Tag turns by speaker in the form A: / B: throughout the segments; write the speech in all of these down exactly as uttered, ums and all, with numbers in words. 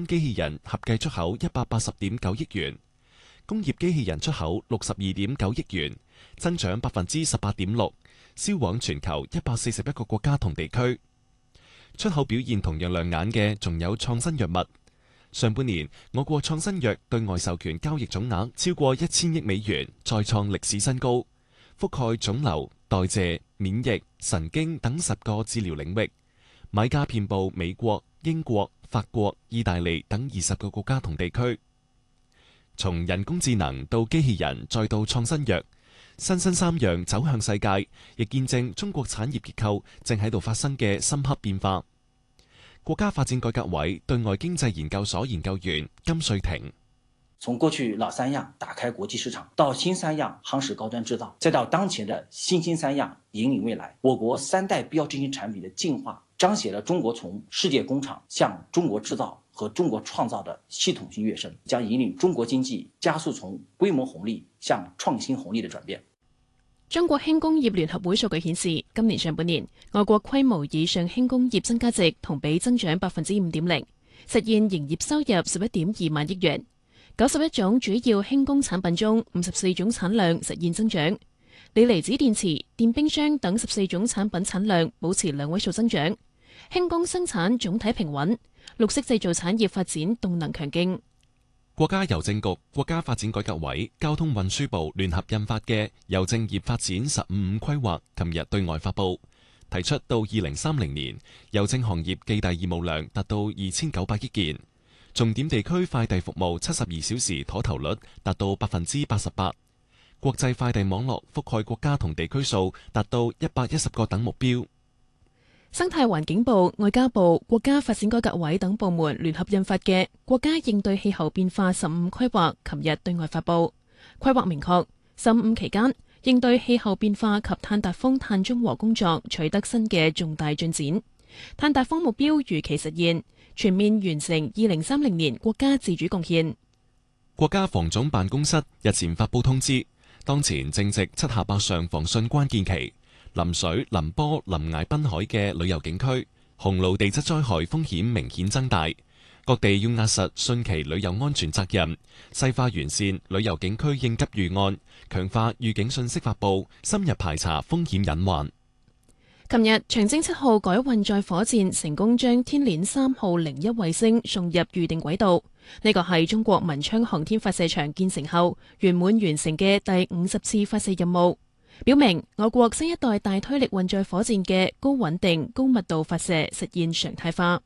A: 新機器人合計出口一百八十點九億元，工業機器人出口六十二點九億元，增長百分之十八點六，銷往全球一百四十一個國家同地區。出口表現同樣亮眼嘅仲有創新藥物。上半年，我國創新藥對外授權交易總額超過一千億美元，再創歷史新高，覆蓋腫瘤、代謝、免疫、神經等十個治療領域，買家遍佈美國、英國、法國、意大利等二十個國家同地區。從人工智能到機器人，再到創新藥，新新三樣走向世界，亦見證中國產業結構正喺度發生嘅深刻變化。國家發展改革委對外經濟研究所研究員金瑞婷：
B: 從過去老三樣打開國際市場，到新三樣夯實高端製造，再到當前的新興三樣引領未來，我國三代標誌性產品的進化，彰顯了中國從世界工廠向中國製造和中國創造的系統性躍升，將引領中國經濟加速從規模紅利向創新紅利的轉變。
C: 中國輕工業聯合會數據顯示，今年上半年外國規模以上輕工業增加值同比增長百分之五點零，實現營業收入十一點二萬億元。九十一種主要輕工產品中，五十四種產量實現增長，鋰離子電池、電冰箱等十四種產品產量保持兩位數增長。輕工生產總體平穩，綠色製造產業發展動能強勁。
A: 國家郵政局、國家發展改革委、交通運輸部聯合印發嘅郵政業發展「十五五」規劃，琴日對外發布，提出到二零三零年，郵政行業寄遞業務量達到二千九百億件，重點地區快遞服務七十二小時妥投率達到百分之八十八，國際快遞網絡覆蓋國家同地區數達到一百一十個等目標。
C: 生態環境部、外交部、國家發展改革委等部門聯合印發嘅《國家應對氣候變化十五規劃》，琴日對外發布。規劃明確，十五期間應對氣候變化及碳達峰碳中和工作取得新嘅重大進展，碳達峰目標如期實現，全面完成二零三零年國家自主貢獻。
A: 國家防總辦公室日前發布通知，當前正值七下八上防汛關鍵期。臨水、臨波、臨崖濱海嘅旅遊景區，洪澇地質災害風險明顯增大，各地要壓實汛期旅遊安全責任，細化完善旅遊景區應急預案，強化預警信息發布，深入排查風險隱患。
C: 琴日，長征七號改運載火箭成功將天鏈三號零一衛星送入預定軌道，呢個係中國文昌航天發射場建成後圓滿完成嘅第五十次發射任務。表明我國新一代大推力運載火箭嘅高穩定、高密度發射實現常態化。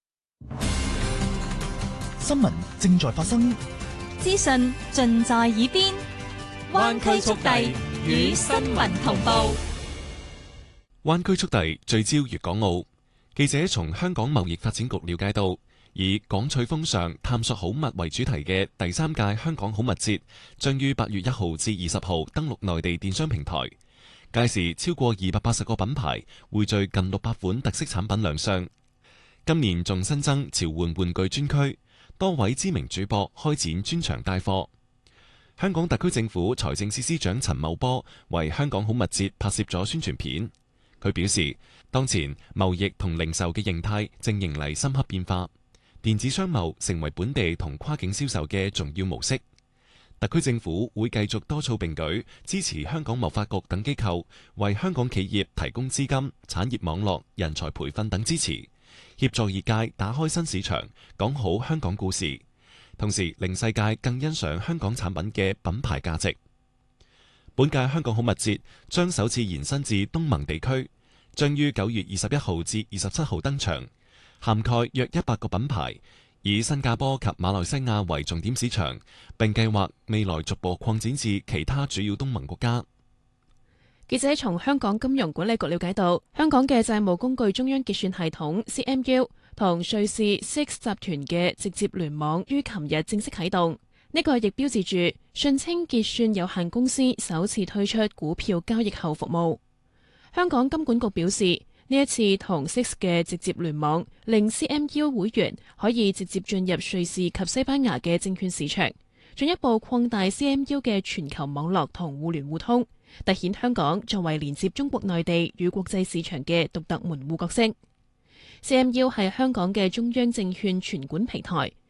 D: 新聞正在發生，
E: 資訊盡在耳邊，灣區速遞與新聞同步。
A: 灣區速遞聚焦粵港澳，記者從香港貿易發展局了解到，以港趣風尚探索好物為主題嘅第三屆香港好物節將於八月一號至二十號登陸內地電商平台，屆時超過二百八十個品牌匯聚近六百款特色產品亮相。今年仲新增潮玩玩具專區，多位知名主播開展專場帶貨。香港特區政府財政司司長陳茂波為香港好物節拍攝咗宣傳片，佢表示，當前貿易同零售嘅形態正迎嚟深刻變化。電子商貿成為本地同跨境銷售嘅重要模式，特區政府會繼續多措並舉，支持香港貿發局等機構為香港企業提供資金、產業網絡、人才培訓等支持，協助業界打開新市場，講好香港故事，同時令世界更欣賞香港產品嘅品牌價值。本屆香港好物節將首次延伸至東盟地區，將於九月二十一號至二十七號登場。涵蓋約一百個品牌，以新加坡及馬來西亞為重點市場，並計劃未來逐步擴展至其他主要東盟國家。
C: 記者從香港金融管理局了解到，香港嘅債務工具中央結算系統 C M U 同瑞士 Six 集團嘅直接聯網於琴日正式啟動，呢個亦標誌住信清結算有限公司首次推出股票交易後服務。香港金管局表示，呢一次同 Six 嘅直接聯網，令 C M U 會員可以直接進入瑞士及西班牙嘅證券市場，進一步擴大 C M U 嘅全球網絡同互聯互通，凸顯香港作為連接中國內地與國際市場嘅獨特門戶角色。C M U 係香港嘅中央證券存管平台，